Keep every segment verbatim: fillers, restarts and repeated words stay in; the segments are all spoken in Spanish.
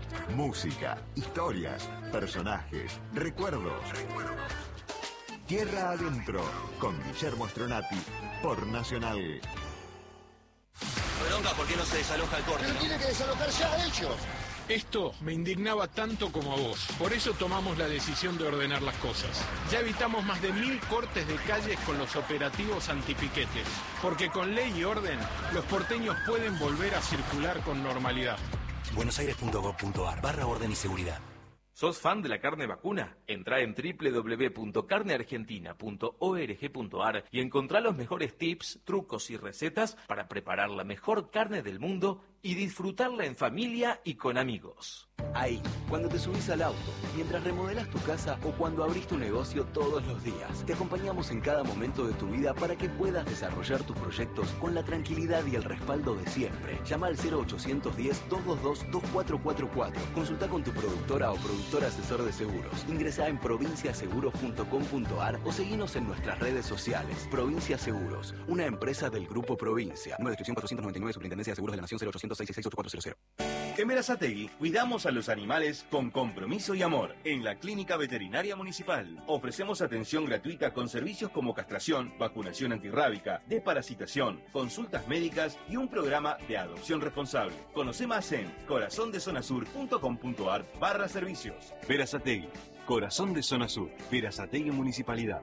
Música, historias, personajes, recuerdos. Tierra Adentro, con Guillermo Stronati, por Nacional. Bronca, ¿por qué no se desaloja el corte? Pero ¿no? tiene que desalojar ya ellos. Esto me indignaba tanto como a vos. Por eso tomamos la decisión de ordenar las cosas. Ya evitamos más de mil cortes de calles con los operativos antipiquetes. Porque con ley y orden, los porteños pueden volver a circular con normalidad. buenosaires.gov.ar barra orden y seguridad. ¿Sos fan de la carne vacuna? Entrá en doble u doble u doble u punto carne argentina punto org punto ar y encontrá los mejores tips, trucos y recetas para preparar la mejor carne del mundo y disfrutarla en familia y con amigos. Ahí, cuando te subís al auto, mientras remodelas tu casa o cuando abrís tu negocio todos los días. Te acompañamos en cada momento de tu vida para que puedas desarrollar tus proyectos con la tranquilidad y el respaldo de siempre. Llama al cero ochocientos diez, doscientos veintidós, veinticuatro cuarenta y cuatro. Consulta con tu productora o productor asesor de seguros. Ingresá en provincia seguros punto com punto ar o seguinos en nuestras redes sociales. Provincia Seguros, una empresa del Grupo Provincia. Número de inscripción cuatrocientos noventa y nueve, Superintendencia de Seguros de la Nación, cero ochocientos, seiscientos sesenta y seis, ochenta y cuatro cero. En Berazategui cuidamos a los animales con compromiso y amor. En la Clínica Veterinaria Municipal ofrecemos atención gratuita con servicios como castración, vacunación antirrábica, desparasitación, consultas médicas y un programa de adopción responsable. Conoce más en corazón de zona sur punto com punto ar barra servicios. Berazategui, Corazón de Zona Sur, Berazategui Municipalidad.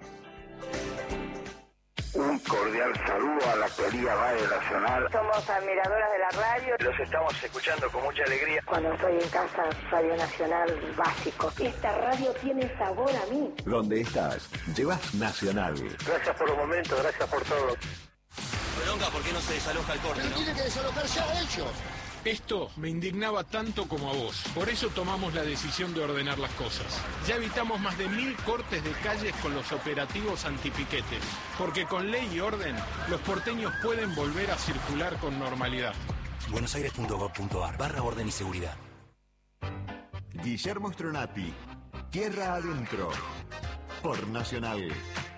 Un cordial saludo a la querida Radio Nacional. Somos admiradoras de la radio. Los estamos escuchando con mucha alegría. Cuando estoy en casa, Radio Nacional básico. Esta radio tiene sabor a mí. Donde estás, llevas Nacional. Gracias por los momentos, gracias por todo. Bronca, ¿por qué no se desaloja el corte? Pero ¿no? tiene que desalojar ya ellos. Esto me indignaba tanto como a vos. Por eso tomamos la decisión de ordenar las cosas. Ya evitamos más de mil cortes de calles con los operativos antipiquetes. Porque con ley y orden, los porteños pueden volver a circular con normalidad. buenosaires.gov.ar barra orden y seguridad. Guillermo Stronati, Tierra Adentro, por Nacional.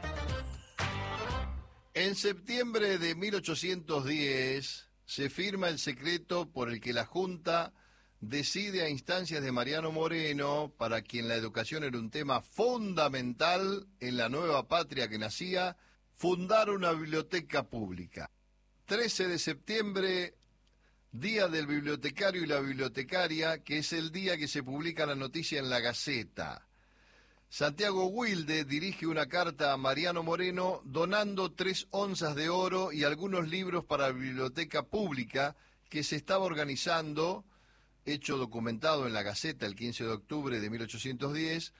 En septiembre de mil ochocientos diez se firma el secreto por el que la Junta decide a instancias de Mariano Moreno, para quien la educación era un tema fundamental en la nueva patria que nacía, fundar una biblioteca pública. trece de septiembre, Día del Bibliotecario y la Bibliotecaria, que es el día que se publica la noticia en la Gaceta. Santiago Wilde dirige una carta a Mariano Moreno donando tres onzas de oro y algunos libros para la biblioteca pública que se estaba organizando, hecho documentado en la Gaceta el quince de octubre de mil ochocientos diez,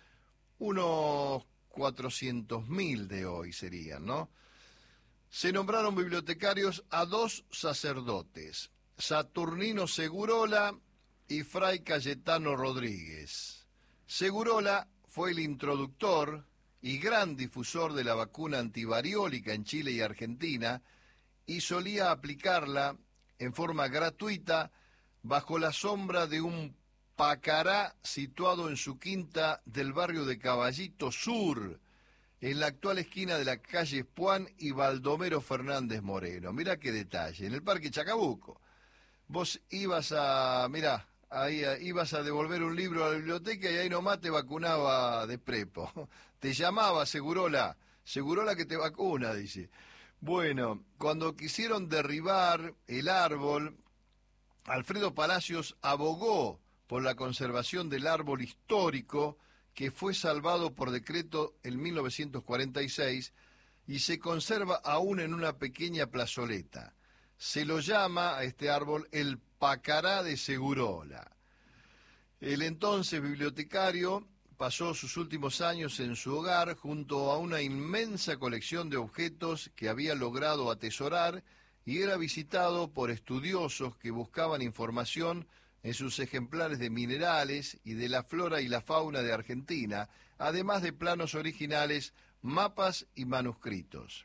unos cuatrocientos mil de hoy serían, ¿no? Se nombraron bibliotecarios a dos sacerdotes, Saturnino Segurola y Fray Cayetano Rodríguez. Segurola fue el introductor y gran difusor de la vacuna antivariólica en Chile y Argentina y solía aplicarla en forma gratuita bajo la sombra de un pacará situado en su quinta del barrio de Caballito Sur, en la actual esquina de la calle Puan y Baldomero Fernández Moreno. Mirá qué detalle, en el Parque Chacabuco. Vos ibas a, mirá, ahí ibas a devolver un libro a la biblioteca y ahí nomás te vacunaba de prepo. Te llamaba Segurola, Segurola que te vacuna, dice. Bueno, cuando quisieron derribar el árbol, Alfredo Palacios abogó por la conservación del árbol histórico que fue salvado por decreto en mil novecientos cuarenta y seis y se conserva aún en una pequeña plazoleta. Se lo llama a este árbol el Pacará de Segurola. El entonces bibliotecario pasó sus últimos años en su hogar junto a una inmensa colección de objetos que había logrado atesorar y era visitado por estudiosos que buscaban información en sus ejemplares de minerales y de la flora y la fauna de Argentina, además de planos originales, mapas y manuscritos.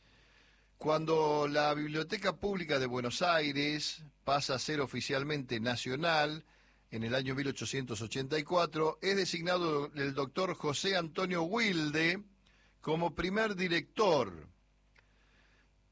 Cuando la Biblioteca Pública de Buenos Aires pasa a ser oficialmente nacional, en el año mil ochocientos ochenta y cuatro, es designado el doctor José Antonio Wilde como primer director.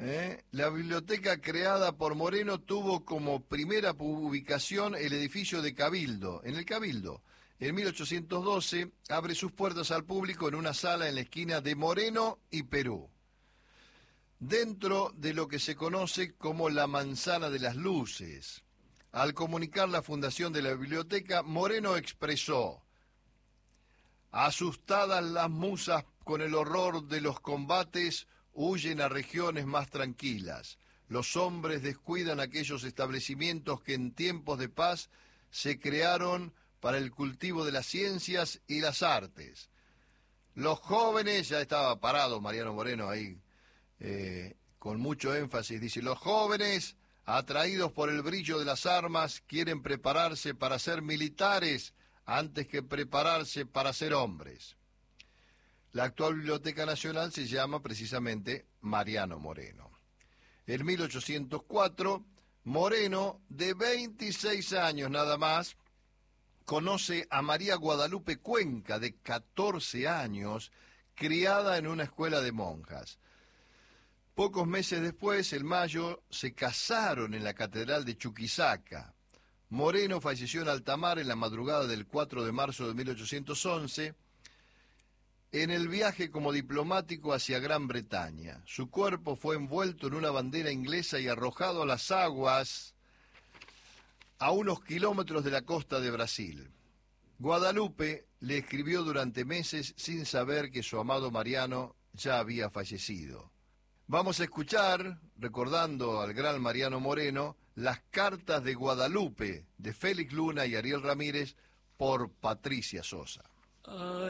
¿Eh? La biblioteca creada por Moreno tuvo como primera ubicación el edificio de Cabildo, en el Cabildo. En mil ochocientos doce abre sus puertas al público en una sala en la esquina de Moreno y Perú, dentro de lo que se conoce como la Manzana de las Luces. Al comunicar la fundación de la biblioteca, Moreno expresó: asustadas las musas con el horror de los combates, huyen a regiones más tranquilas. Los hombres descuidan aquellos establecimientos que en tiempos de paz se crearon para el cultivo de las ciencias y las artes. Los jóvenes, ya estaba parado Mariano Moreno ahí, eh, con mucho énfasis, dice, los jóvenes, atraídos por el brillo de las armas, quieren prepararse para ser militares antes que prepararse para ser hombres. La actual Biblioteca Nacional se llama precisamente Mariano Moreno. En mil ochocientos cuatro, Moreno, de veintiséis años nada más, conoce a María Guadalupe Cuenca, de catorce años, criada en una escuela de monjas. Pocos meses después, en mayo, se casaron en la Catedral de Chuquisaca. Moreno falleció en alta mar en la madrugada del cuatro de marzo de mil ochocientos once, en el viaje como diplomático hacia Gran Bretaña. Su cuerpo fue envuelto en una bandera inglesa y arrojado a las aguas a unos kilómetros de la costa de Brasil. Guadalupe le escribió durante meses sin saber que su amado Mariano ya había fallecido. Vamos a escuchar, recordando al gran Mariano Moreno, las cartas de Guadalupe de Félix Luna y Ariel Ramírez por Patricia Sosa.